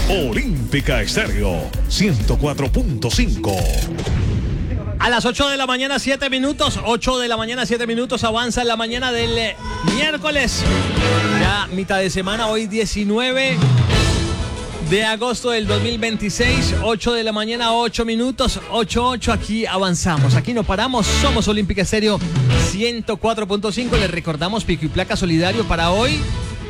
Olímpica Estéreo 104.5. A las 8 de la mañana, 7 minutos. 8 de la mañana, 7 minutos. Avanza la mañana del miércoles. Ya mitad de semana, hoy 19 de agosto del 2026. 8 de la mañana, 8 minutos. 8:08. Aquí avanzamos. Aquí no paramos. Somos Olímpica Estéreo 104.5. Les recordamos pico y placa solidario para hoy.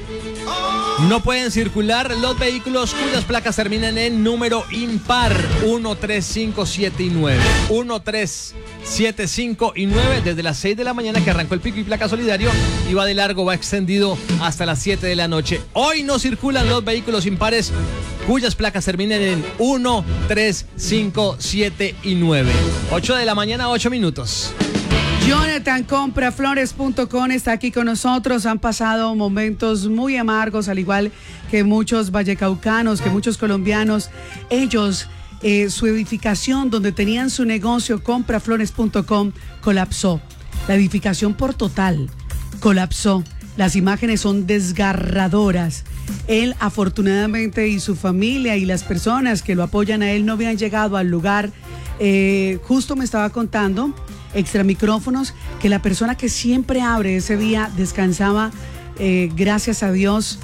No pueden circular los vehículos cuyas placas terminan en número impar 1, 3, 5, 7 y 9. 1, 3, 7, 5 y 9 desde las 6 de la mañana que arrancó el pico y placa solidario y va de largo, va extendido hasta las 7 de la noche. Hoy no circulan los vehículos impares cuyas placas terminen en 1, 3, 5, 7 y 9. 8 de la mañana, 8 minutos. Jonathan, compraflores.com está aquí con nosotros. Han pasado momentos muy amargos, al igual que muchos vallecaucanos, que muchos colombianos. Ellos, su edificación donde tenían su negocio, compraflores.com, colapsó. La edificación por total colapsó. Las imágenes son desgarradoras. Él, afortunadamente, y su familia y las personas que lo apoyan a él no habían llegado al lugar. Justo me estaba contando extra micrófonos que la persona que siempre abre ese día descansaba, gracias a Dios,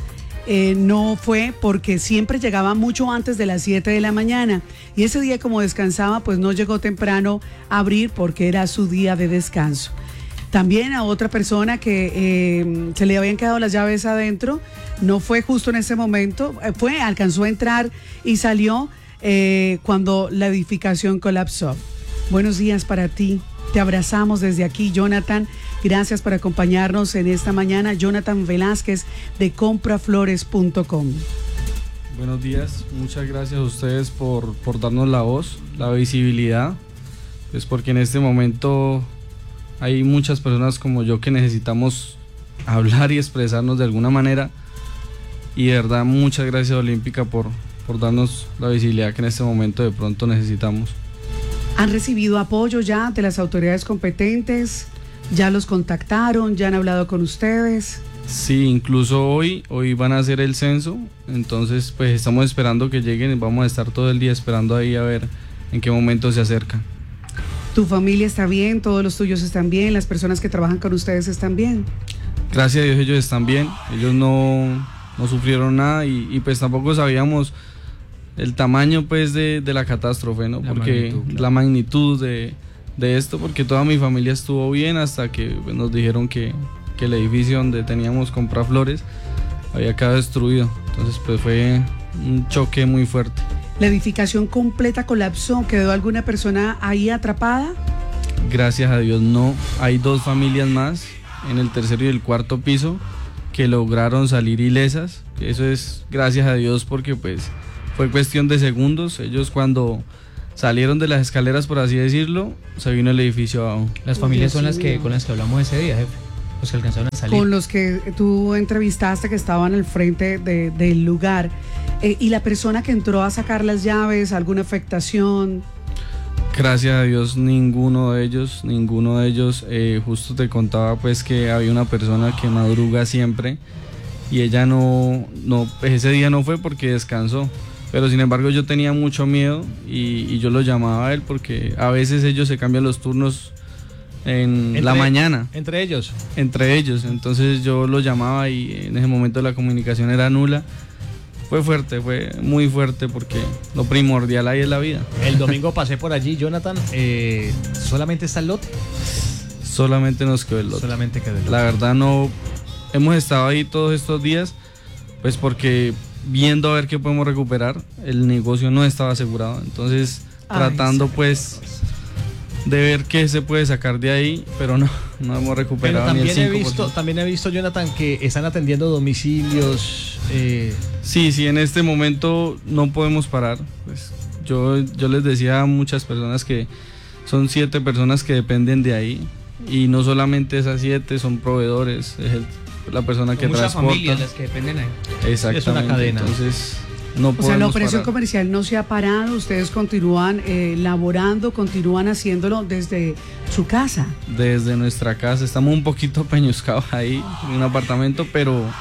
no fue, porque siempre llegaba mucho antes de las 7 de la mañana y ese día, como descansaba, pues no llegó temprano a abrir porque era su día de descanso. También a otra persona que se le habían quedado las llaves adentro, no fue justo en ese momento, alcanzó a entrar y salió cuando la edificación colapsó. Buenos días para ti. Te abrazamos desde aquí, Jonathan. Gracias por acompañarnos en esta mañana. Jonathan Velázquez de compraflores.com. Buenos días, muchas gracias a ustedes por darnos la voz, la visibilidad. Pues porque en este momento hay muchas personas como yo que necesitamos hablar y expresarnos de alguna manera. Y de verdad, muchas gracias, Olímpica, por darnos la visibilidad que en este momento de pronto necesitamos. ¿Han recibido apoyo ya de las autoridades competentes? ¿Ya los contactaron? ¿Ya han hablado con ustedes? Sí, incluso hoy van a hacer el censo, entonces pues estamos esperando que lleguen y vamos a estar todo el día esperando ahí a ver en qué momento se acercan. ¿Tu familia está bien? ¿Todos los tuyos están bien? ¿Las personas que trabajan con ustedes están bien? Gracias a Dios ellos están bien, ellos no sufrieron nada y pues tampoco sabíamos el tamaño pues de la catástrofe, ¿no? Porque la magnitud de esto, porque toda mi familia estuvo bien hasta que pues, nos dijeron que el edificio donde teníamos compraflores había quedado destruido. Entonces pues fue un choque muy fuerte. ¿La edificación completa colapsó? ¿Quedó alguna persona ahí atrapada? Gracias a Dios no. Hay 2 familias más en el tercero y el cuarto piso que lograron salir ilesas. Eso es gracias a Dios porque pues fue cuestión de segundos. Ellos cuando salieron de las escaleras, por así decirlo, se vino el edificio abajo. Las familias son las que con las que hablamos ese día, jefe. Los que alcanzaron a salir. Con los que tú entrevistaste que estaban al frente del lugar. ¿Y la persona que entró a sacar las llaves, alguna afectación? Gracias a Dios, ninguno de ellos. Justo te contaba pues que había una persona que madruga siempre y ella no ese día no fue porque descansó. Pero sin embargo yo tenía mucho miedo y yo lo llamaba a él porque a veces ellos se cambian los turnos en la mañana. ¿Entre ellos? Entre ellos, entonces yo lo llamaba y en ese momento la comunicación era nula. Fue fuerte, fue muy fuerte porque lo primordial ahí es la vida. El domingo pasé por allí, Jonathan, ¿solamente está el lote? Solamente nos quedó el lote. Solamente quedó el lote. La verdad no, hemos estado ahí todos estos días pues porque viendo a ver qué podemos recuperar, el negocio no estaba asegurado, entonces tratando pues de ver qué se puede sacar de ahí, pero no hemos recuperado. Pero también ni el 5%. También he visto, Jonathan, que están atendiendo domicilios. Sí, en este momento no podemos parar. Pues yo les decía a muchas personas que son 7 personas que dependen de ahí y no solamente esas 7 son proveedores, es la persona que transporta. Muchas familias las que dependen ahí. Exactamente. Es una cadena. Entonces no podemos parar. O sea, la operación parar. comercial no se ha parado, ustedes continúan laborando, continúan haciéndolo desde su casa. Desde nuestra casa, estamos un poquito peñuscados ahí en un apartamento, pero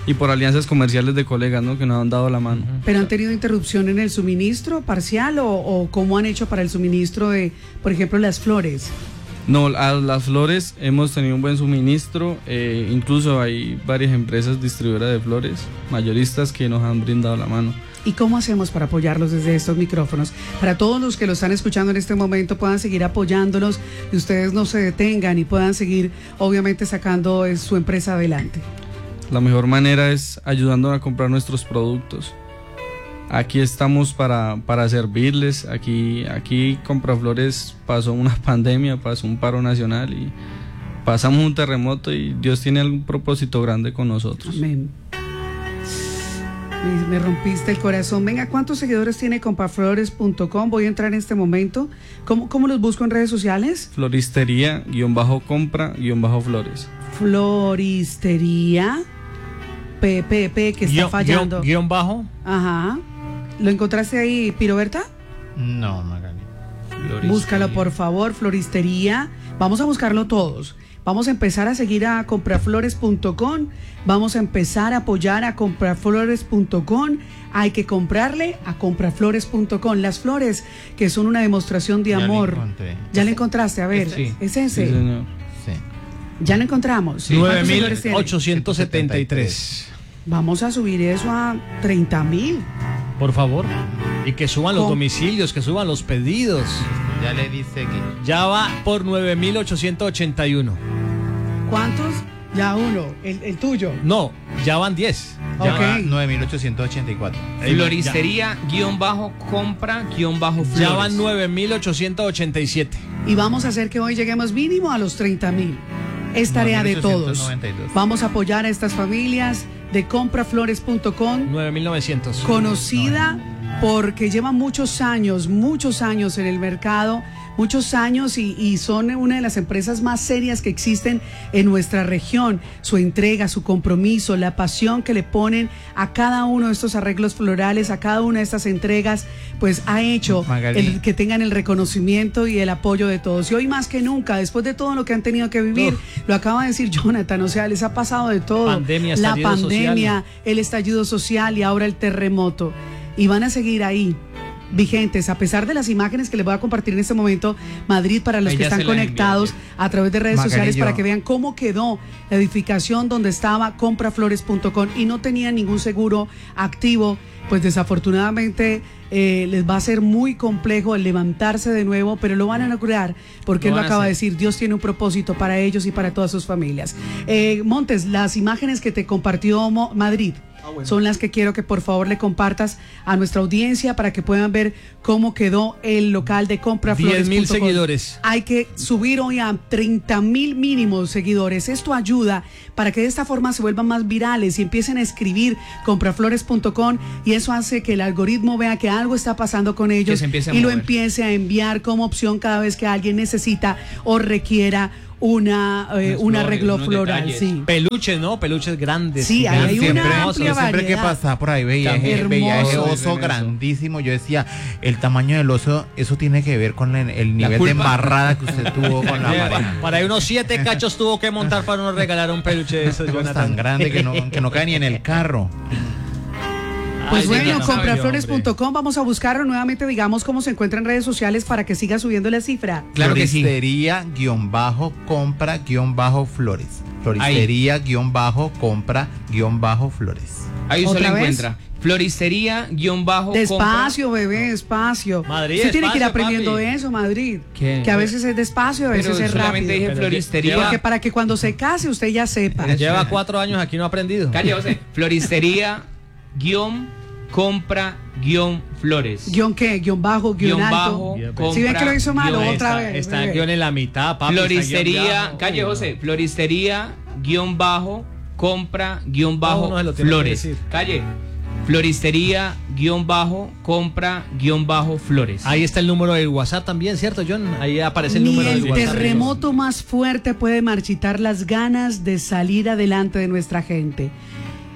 y por alianzas comerciales de colegas, ¿no? Que nos han dado la mano. ¿Pero han tenido interrupción en el suministro parcial o cómo han hecho para el suministro de, por ejemplo, las flores? No, a las flores hemos tenido un buen suministro, incluso hay varias empresas distribuidoras de flores, mayoristas, que nos han brindado la mano. ¿Y cómo hacemos para apoyarlos desde estos micrófonos? Para todos los que lo están escuchando en este momento puedan seguir apoyándolos y ustedes no se detengan y puedan seguir, obviamente, sacando su empresa adelante. La mejor manera es ayudando a comprar nuestros productos. Aquí estamos para servirles. Aquí Compraflores pasó una pandemia, pasó un paro nacional y pasamos un terremoto, y Dios tiene algún propósito grande con nosotros. Amén. Me rompiste el corazón. Venga, ¿cuántos seguidores tiene compraflores.com? Voy a entrar en este momento. ¿Cómo los busco en redes sociales? Floristería_compra_flores. Floristería PPP, que está fallando. Guión bajo. Ajá. ¿Lo encontraste ahí, Piroberta? No, Magali. Búscalo, por favor, Floristería. Vamos a buscarlo todos. Vamos a empezar a seguir a compraflores.com. Vamos a empezar a apoyar a compraflores.com. Hay que comprarle a compraflores.com. Las flores que son una demostración de amor. ¿Ya lo encontraste? A ver, Sí. ¿es ese? Sí, señor. Sí. Ya lo encontramos. Sí. ¿Cuántos seguidores tiene? 9.873. Vamos a subir eso a 30,000. Por favor. Y que suban los ¿Cómo? domicilios, que suban los pedidos. Ya le dice que Ya va por 9.881. ¿Cuántos? Ya uno, el tuyo. No, ya van 10. ya Ok. va 9.884. Floristería_compra_flores. Ya van 9.887. Y vamos a hacer que hoy lleguemos mínimo a los 30,000. Es tarea de todos. 9.892. Vamos a apoyar a estas familias de compraflores.com, 9.900. conocida porque lleva muchos años en el mercado, muchos años y son una de las empresas más serias que existen en nuestra región. Su entrega, su compromiso, la pasión que le ponen a cada uno de estos arreglos florales, a cada una de estas entregas, pues ha hecho Magali, que tengan el reconocimiento y el apoyo de todos. Y hoy más que nunca, después de todo lo que han tenido que vivir, lo acaba de decir Jonathan, o sea, les ha pasado de todo. Pandemia, la estallido pandemia, social. el estallido social y ahora el terremoto. Y van a seguir ahí, vigentes, a pesar de las imágenes que les voy a compartir en este momento, Madrid, para los Ahí que ya están se las conectados envié. a través de redes Magali, sociales, para yo- que vean cómo quedó la edificación donde estaba compraflores.com y no tenía ningún seguro activo. Pues desafortunadamente les va a ser muy complejo el levantarse de nuevo, pero lo van a lograr, porque él Lo lo van a acaba de hacer. decir, Dios tiene un propósito para ellos y para todas sus familias. Montes, las imágenes que te compartió Madrid son las que quiero que por favor le compartas a nuestra audiencia para que puedan ver cómo quedó el local de compraflores.com. 10,000 seguidores. Hay que subir hoy a 30,000 mínimos seguidores. Esto ayuda para que de esta forma se vuelvan más virales y empiecen a escribir compraflores.com, y eso hace que el algoritmo vea que algo está pasando con ellos se empiece a y lo mover. empiece a enviar como opción cada vez que alguien necesita o requiera un arreglo unos floral. detalles. Sí. Peluches, ¿no? Peluches grandes. Sí, ahí hay gigantes, una hermosos. amplia Siempre que variedad. pasaba por ahí veía Hermoso. ese oso Eso. grandísimo. Yo decía, el tamaño del oso, eso tiene que ver con el nivel de culpa. embarrada que usted tuvo con la pareja. Para ahí unos 7 cachos tuvo que montar para no regalar un peluche de esos, Es Jonathan. tan grande que no cae ni en el carro. Pues Ay, bueno, sí, ya no sabe, compraflores.com, vamos a buscarlo nuevamente, digamos cómo se encuentra en redes sociales para que siga subiendo la cifra. Claro que sí. Floristería_compra_flores. Floristería_compra_flores. Ahí usted ¿Otra lo vez? encuentra. Floristería_compra. Despacio, bebé, despacio. Madrid, Usted tiene que ir despacio, aprendiendo papi. eso, Madrid. ¿Qué? Que a veces es despacio, a Pero veces es solamente rápido. dije Pero floristería. Porque para que cuando se case usted ya sepa. Lleva 4 años aquí, no ha aprendido. Calle José. Floristería_compra_flores. ¿Guión qué? ¿Guión bajo? ¿Guión alto? compra, Si ven que lo hizo mal, guión. otra Está, vez. está el bebé. guión en la mitad, papi. está el guión Floristería, abajo. calle Uy, José, no. floristería_compra_flores. No, no se lo tiene que decir. Calle, floristería_compra_flores. Ahí está el número del WhatsApp también, ¿cierto, John? Ahí aparece el Ni número el del WhatsApp. terremoto más fuerte puede marchitar las ganas de salir adelante de nuestra gente.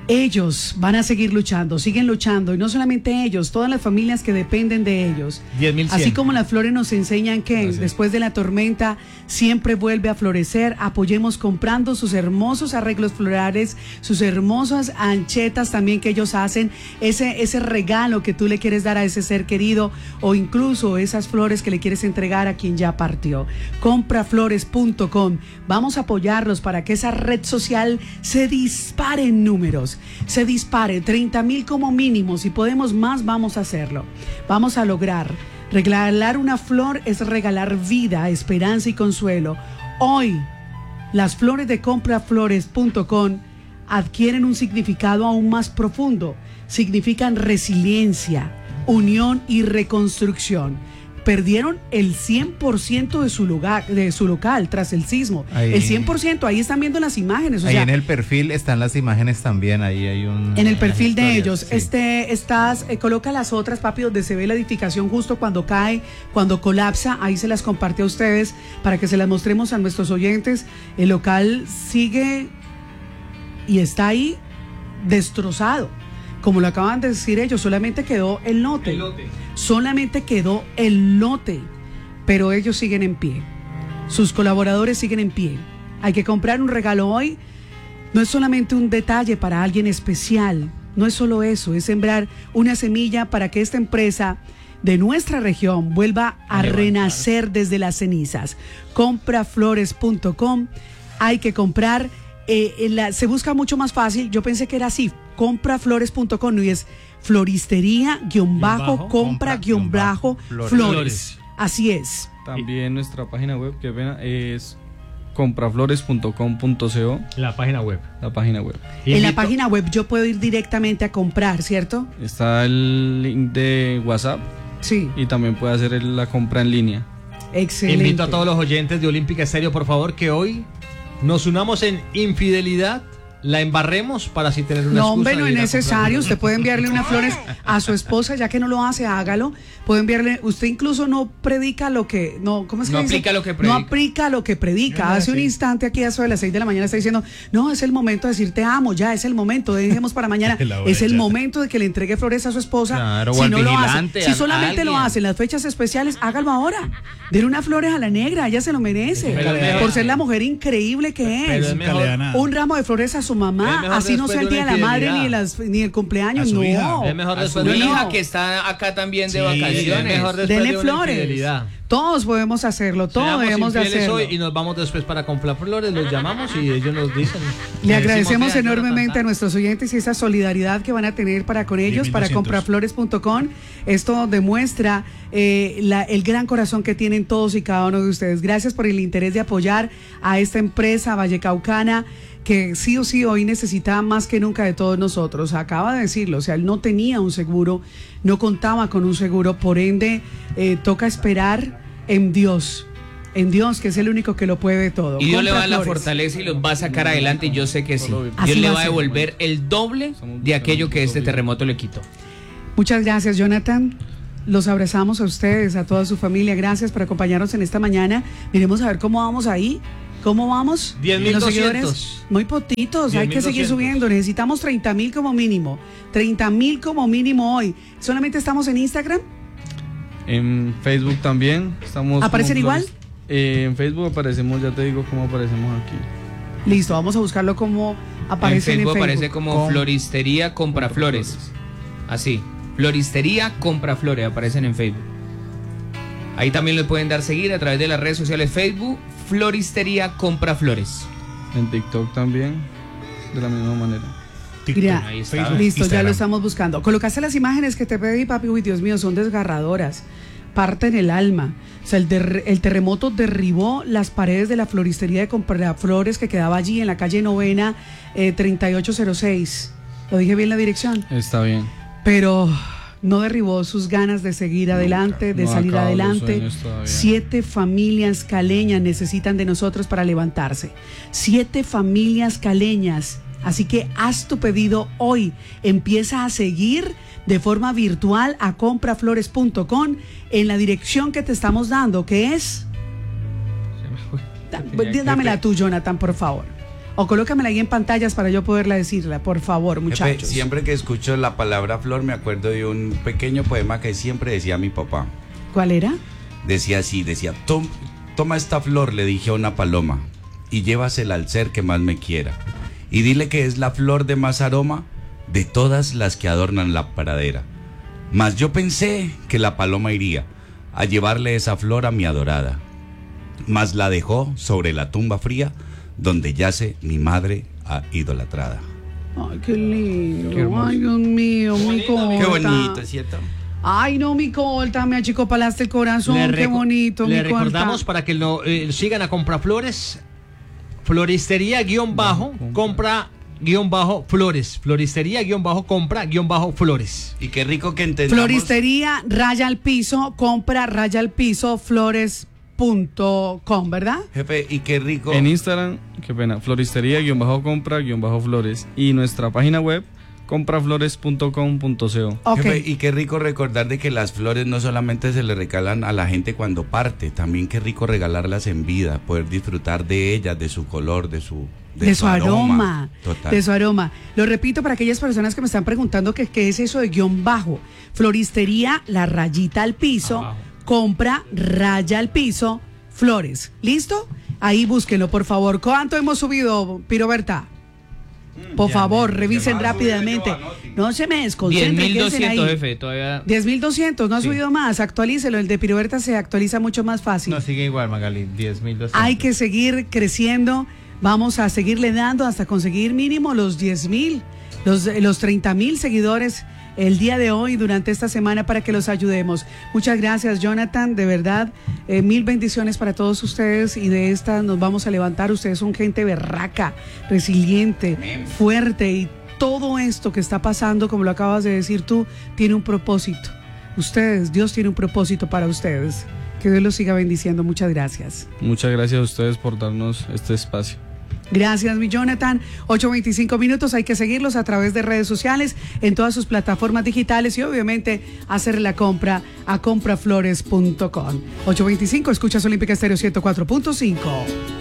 Ellos van a seguir luchando, siguen luchando, y no solamente ellos, todas las familias que dependen de ellos. 10.100. Así como las flores nos enseñan que después de la tormenta siempre vuelve a florecer, apoyemos comprando sus hermosos arreglos florales, sus hermosas anchetas también que ellos hacen, ese regalo que tú le quieres dar a ese ser querido, o incluso esas flores que le quieres entregar a quien ya partió. Compraflores.com. Vamos a apoyarlos para que esa red social se dispare en números. Se dispare, 30,000 como mínimo. Si podemos más, vamos a hacerlo. Vamos a lograr. Regalar una flor es regalar vida, esperanza y consuelo. Hoy, las flores de compraflores.com adquieren un significado aún más profundo. Significan resiliencia, unión y reconstrucción. Perdieron el 100% de su local tras el sismo. Ahí, el 100%, ahí están viendo las imágenes. Ahí en el perfil están las imágenes también, ahí hay un... En el perfil de ellos, sí. Coloca las otras, papi, donde se ve la edificación justo cuando cae, cuando colapsa, ahí se las comparte a ustedes para que se las mostremos a nuestros oyentes. El local sigue y está ahí destrozado. Como lo acaban de decir ellos, solamente quedó el lote. Solamente quedó el lote, pero ellos siguen en pie. Sus colaboradores siguen en pie. Hay que comprar un regalo hoy. No es solamente un detalle para alguien especial. No es solo eso, es sembrar una semilla para que esta empresa de nuestra región vuelva a renacer desde las cenizas. Compraflores.com. Hay que comprar. Se busca mucho más fácil. Yo pensé que era así. Compraflores.com y es floristería-compra-flores. Así es. También nuestra página web que es compraflores.com.co. La página web. En la página web yo puedo ir directamente a comprar, ¿cierto? Está el link de WhatsApp. Sí. Y también puede hacer la compra en línea. Excelente. Invito a todos los oyentes de Olímpica Estéreo, por favor, que hoy nos unamos en infidelidad, la embarremos para así tener una excusa. No, hombre, no de es ir a necesario. comprar. Usted puede enviarle unas flores a su esposa, ya que no lo hace, hágalo. Puede enviarle, usted incluso no predica lo que, no, ¿cómo es que No dice? aplica lo que predica. No aplica lo que predica. Hace un instante aquí a eso de las 6 de la mañana está diciendo, no, es el momento de decir te amo, ya es el momento, dejemos para mañana. Es el momento de que le entregue flores a su esposa. Claro, si o al no lo hace, vigilante, si solamente lo alguien. hace en las fechas especiales, hágalo ahora. Denle unas flores a la negra, ella se lo merece. Por ser la mujer increíble que Pero es. es mejor, Un ramo de flores a su mamá, así no sea el día de la madre ni el cumpleaños, no. Es mejor A su después de hija que está acá también de es vacaciones. mejor después Denle de una flores. infidelidad. Todos podemos hacerlo, todos Seamos debemos de infieles hacerlo. hoy y nos vamos después para comprar flores, los llamamos y ellos nos dicen. Le agradecemos decimos, enormemente a "Vean, nuestros oyentes y esa solidaridad que van a tener para con ellos, para 10.200. compraflores.com. Esto demuestra el gran corazón que tienen todos y cada uno de ustedes. Gracias por el interés de apoyar a esta empresa vallecaucana que sí o sí hoy necesita más que nunca de todos nosotros. Acaba de decirlo, o sea, él no tenía un seguro, no contaba con un seguro, por ende toca esperar en Dios, que es el único que lo puede todo. Y Dios le va a dar la Compraflores. fortaleza y los va a sacar adelante, y yo sé que sí. Así Dios le va va a a ser. devolver el doble de aquello que este terremoto le quitó. Muchas gracias, Jonathan. Los abrazamos a ustedes, a toda su familia. Gracias por acompañarnos en esta mañana. Miremos a ver cómo vamos ahí. ¿Cómo vamos? 10.200. Los seguidores, muy potitos, hay que seguir 10.200. subiendo. Necesitamos 30,000 como mínimo. 30,000 como mínimo hoy. ¿Solamente estamos en Instagram? En Facebook también. ¿Aparecen igual? En Facebook aparecemos, ya te digo cómo aparecemos aquí. Listo, vamos a buscarlo como aparece en Facebook Facebook. aparece como Floristería Compraflores. Así, Floristería Compraflores aparecen en Facebook. Ahí también le pueden dar seguir a través de las redes sociales Facebook, Floristería Compraflores. En TikTok también, de la misma manera. Mira, Ahí está. listo, ya Instagram. lo estamos buscando. Colocaste las imágenes que te pedí, papi. Uy, Dios mío, son desgarradoras. Parten el alma. O sea, el terremoto derribó las paredes de la floristería de Compraflores que quedaba allí en la calle Novena 3806. ¿Lo dije bien la dirección? Está bien. Pero no derribó sus ganas de seguir adelante, de No salir acabó los adelante. sueños todavía. 7 familias caleñas necesitan de nosotros para levantarse. 7 familias caleñas. Así que haz tu pedido hoy. Empieza a seguir de forma virtual a compraflores.com en la dirección que te estamos dando, que es... Dámela tú, Jonathan, por favor. O colócamela ahí en pantallas para yo poderla decirla, por favor, muchachos. Jefe, siempre que escucho la palabra flor me acuerdo de un pequeño poema que siempre decía mi papá. ¿Cuál era? Decía así, decía, toma esta flor, le dije a una paloma, y llévasela al ser que más me quiera. Y dile que es la flor de más aroma de todas las que adornan la pradera. Mas yo pensé que la paloma iría a llevarle esa flor a mi adorada. Mas la dejó sobre la tumba fría donde yace mi madre idolatrada. Ay, qué lindo. Qué hermoso. Ay, Dios mío, mi colta. Qué bonito, ¿cierto? Ay, no, mi colta, me achicopalaste el corazón. Qué bonito, mi Le colta. recordamos para que lo sigan a Compraflores, floristería compra flores, floristería compra flores. Y qué rico que entendamos. Floristería raya al piso, compra raya al piso, flores.com, ¿verdad? Jefe, y qué rico. En Instagram, qué pena, floristería-compra-flores. Y nuestra página web, compraflores.com.co. Ok. Jefe, y qué rico recordar de que las flores no solamente se le regalan a la gente cuando parte, también qué rico regalarlas en vida, poder disfrutar de ellas, de su color, de su aroma. Total. De su aroma. Lo repito para aquellas personas que me están preguntando qué es eso de guión bajo. Floristería, la rayita al piso, Abajo. compra raya al piso, flores. ¿Listo? Ahí búsquenlo, por favor. ¿Cuánto hemos subido, Piroberta? Por favor, revisen rápidamente. No se me desconcentren. quédense 10.200, ahí. jefe, todavía. 10.200, no ha Sí. subido más. Actualícelo. El de Piroberta se actualiza mucho más fácil. No, sigue igual, Magali, 10.200. Hay que seguir creciendo. Vamos a seguirle dando hasta conseguir mínimo los 10.000, los 30.000 seguidores el día de hoy, durante esta semana, para que los ayudemos. Muchas gracias, Jonathan, de verdad. 1000 bendiciones para todos ustedes, y de esta nos vamos a levantar. Ustedes son gente berraca, resiliente, fuerte, y todo esto que está pasando, como lo acabas de decir tú, tiene un propósito. Dios tiene un propósito para ustedes. Que Dios los siga bendiciendo. Muchas gracias. Muchas gracias a ustedes por darnos este espacio. Gracias, mi Jonathan. 8:25 minutos. Hay que seguirlos a través de redes sociales, en todas sus plataformas digitales, y obviamente hacer la compra a compraflores.com. 8:25, escuchas Olímpica Estéreo 104.5.